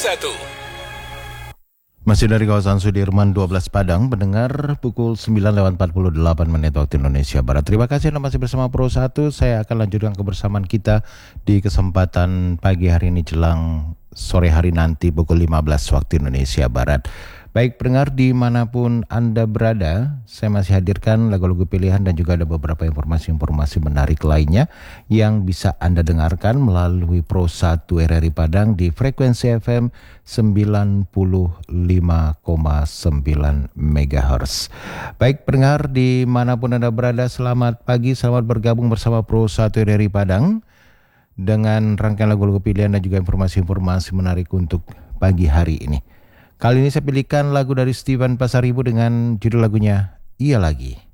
1. Masih dari kawasan Sudirman 12 Padang, pendengar pukul 9:48 waktu Indonesia Barat. Terima kasih Anda masih bersama Pro 1. Saya akan lanjutkan kebersamaan kita di kesempatan pagi hari ini jelang sore hari nanti pukul 15 waktu Indonesia Barat. Baik pendengar dimanapun Anda berada, saya masih hadirkan lagu-lagu pilihan dan juga ada beberapa informasi-informasi menarik lainnya yang bisa Anda dengarkan melalui Pro 1 RRI Padang di frekuensi FM 95,9 MHz. Baik pendengar dimanapun Anda berada, selamat pagi, selamat bergabung bersama Pro 1 RRI Padang dengan rangkaian lagu-lagu pilihan dan juga informasi-informasi menarik untuk pagi hari ini. Kali ini saya pilihkan lagu dari Steven Pasaribu dengan judul lagunya Iya Lagi.